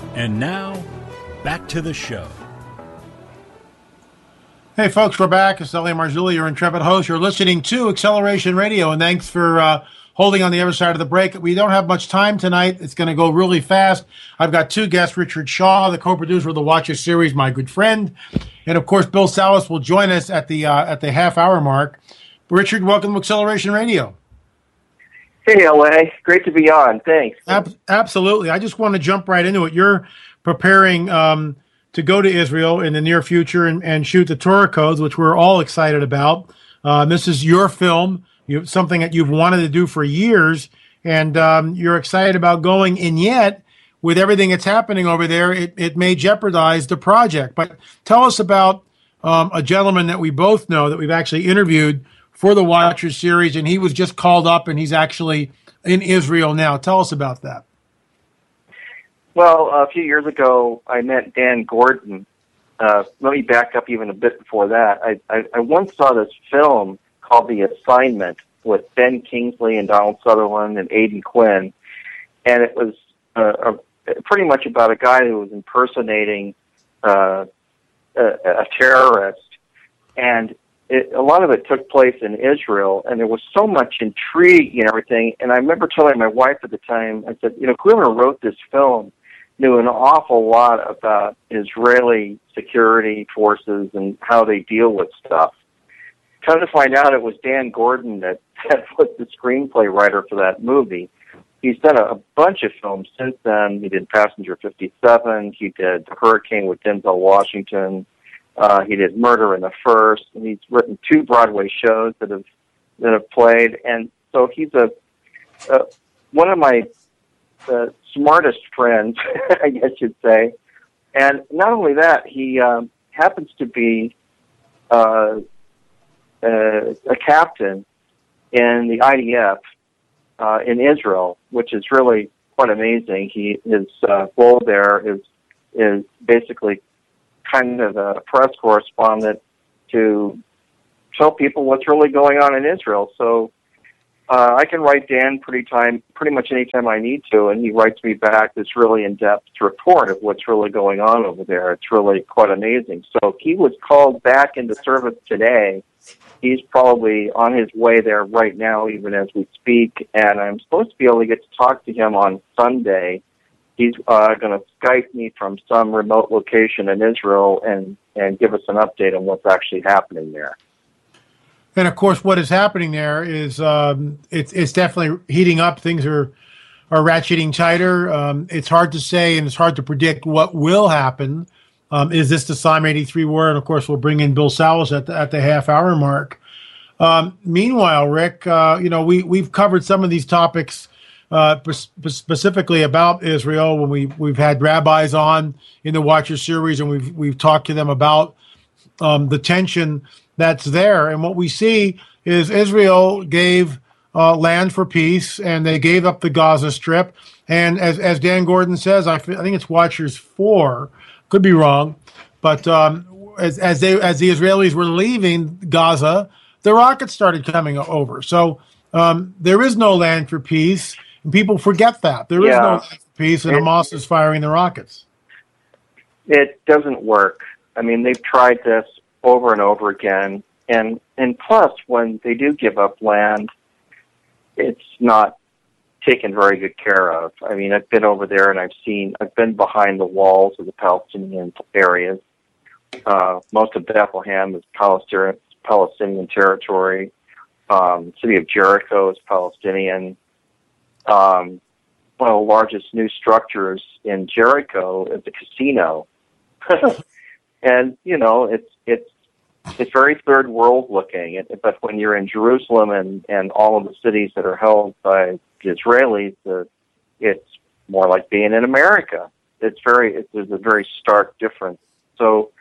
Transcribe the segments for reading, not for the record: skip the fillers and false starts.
And now, back to the show. Hey, folks, we're back. It's Elliot Marzulli, your intrepid host. You're listening to Acceleration Radio, and thanks for holding on the other side of the break. We don't have much time tonight. It's going to go really fast. I've got two guests, Richard Shaw, the co-producer of the Watcher series, my good friend, and, of course, Bill Salus will join us at the half-hour mark. Richard, welcome to Acceleration Radio. Hey, LA. Great to be on. Thanks. Absolutely. I just want to jump right into it. You're preparing to go to Israel in the near future and shoot the Torah codes, which we're all excited about. This is your film, something that you've wanted to do for years, and you're excited about going, and yet, with everything that's happening over there, it may jeopardize the project. But tell us about a gentleman that we both know that we've actually interviewed for the Watcher series, and he was just called up, and he's actually in Israel now. Tell us about that. Well, a few years ago, I met Dan Gordon. Let me back up even a bit before that. I once saw this film called The Assignment with Ben Kingsley and Donald Sutherland and Aidan Quinn, and it was pretty much about a guy who was impersonating a terrorist, and a lot of it took place in Israel, and there was so much intrigue and everything. And I remember telling my wife at the time, I said, whoever wrote this film knew an awful lot about Israeli security forces and how they deal with stuff. Come to find out, it was Dan Gordon that was the screenplay writer for that movie. He's done a bunch of films since then. He did Passenger 57. He did The Hurricane with Denzel Washington. He did Murder in the First. And he's written 2 Broadway shows that have played. And so he's one of my smartest friends, I guess you'd say. And not only that, he happens to be a captain in the IDF in Israel, which is really quite amazing. His role there is basically kind of a press correspondent to tell people what's really going on in Israel. So I can write Dan pretty much anytime I need to, and he writes me back this really in-depth report of what's really going on over there. It's really quite amazing. So he was called back into service today. He's probably on his way there right now, even as we speak, and I'm supposed to be able to get to talk to him on Sunday. He's going to Skype me from some remote location in Israel and give us an update on what's actually happening there. And of course, what is happening there is it's definitely heating up. Things are ratcheting tighter. It's hard to say, and it's hard to predict what will happen. Is this the Psalm 83 war? And of course, we'll bring in Bill Salus at the half-hour mark. Meanwhile, Rick, we've covered some of these topics specifically about Israel when we've had rabbis on in the Watcher series, and we've talked to them about the tension that's there. And what we see is Israel gave land for peace, and they gave up the Gaza Strip. And as Dan Gordon says, I think it's Watchers 4, could be wrong, but as the Israelis were leaving Gaza, the rockets started coming over. So there is no land for peace, and people forget that. There is no land for peace, and Hamas is firing the rockets. It doesn't work. I mean, they've tried this over and over again, and plus, when they do give up land, it's not taken very good care of. I mean, I've been over there, and I've been behind the walls of the Palestinian areas. Most of Bethlehem is Palestinian territory. City of Jericho is Palestinian. One of the largest new structures in Jericho is a casino. And, it's very third world looking. But when you're in Jerusalem and all of the cities that are held by the Israelis, it's more like being in America. There's a very stark difference. So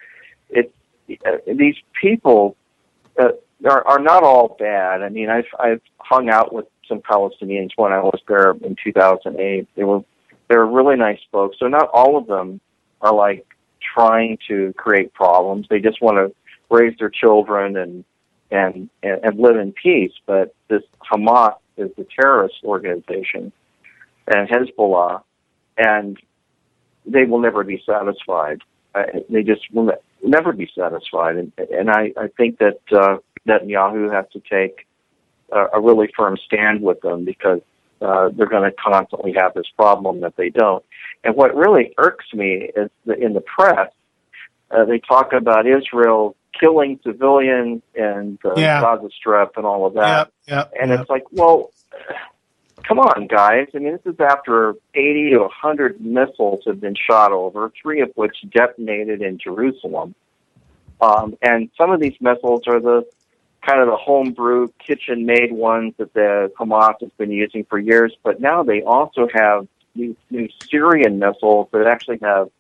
these people are not all bad. I mean, I've hung out with some Palestinians when I was there in 2008. They were really nice folks. So not all of them are like trying to create problems. They just want to raise their children and live in peace. But this Hamas is the terrorist organization, and Hezbollah, and they will never be satisfied. They just will never be satisfied. And I think that Netanyahu has to take a really firm stand with them, because they're going to constantly have this problem that they don't. And what really irks me is that in the press, they talk about Israel killing civilians and Gaza Strip and all of that. It's like, well, come on, guys. I mean, this is after 80 to 100 missiles have been shot over, 3 of which detonated in Jerusalem. And some of these missiles are the kind of the homebrew, kitchen-made ones that the Hamas has been using for years. But now they also have these new Syrian missiles that actually have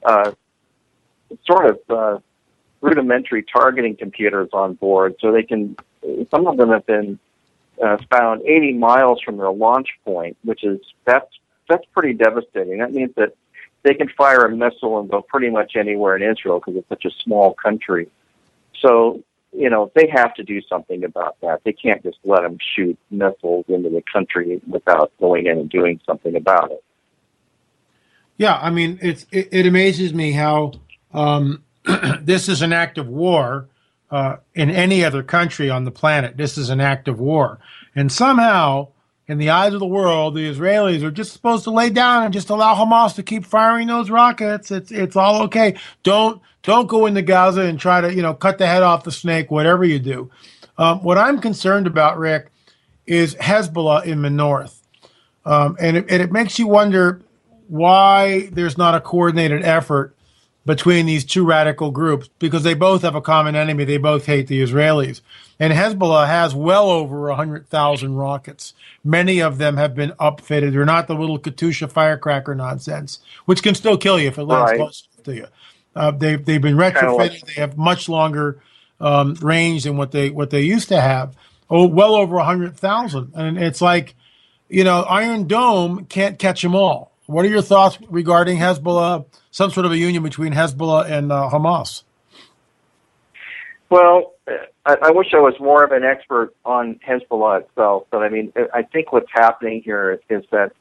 sort of rudimentary targeting computers on board. So they can, some of them have been found 80 miles from their launch point, that's pretty devastating. That means that they can fire a missile and go pretty much anywhere in Israel, because it's such a small country. So, they have to do something about that. They can't just let them shoot missiles into the country without going in and doing something about it. Yeah, I mean, it amazes me how this is an act of war. In any other country on the planet, this is an act of war. And somehow, in the eyes of the world, the Israelis are just supposed to lay down and just allow Hamas to keep firing those rockets. It's all okay. Don't go into Gaza and try to, cut the head off the snake, whatever you do. What I'm concerned about, Rick, is Hezbollah in the north. And it makes you wonder why there's not a coordinated effort between these two radical groups, because they both have a common enemy. They both hate the Israelis. And Hezbollah has well over 100,000 rockets. Many of them have been upfitted. They're not the little Katyusha firecracker nonsense, which can still kill you if it lands close to you. They've been retrofitted. They have much longer range than what they used to have. Well over 100,000. And it's like, Iron Dome can't catch them all. What are your thoughts regarding Hezbollah, some sort of a union between Hezbollah and Hamas? Well, I wish I was more of an expert on Hezbollah itself, but I mean, I think what's happening here is that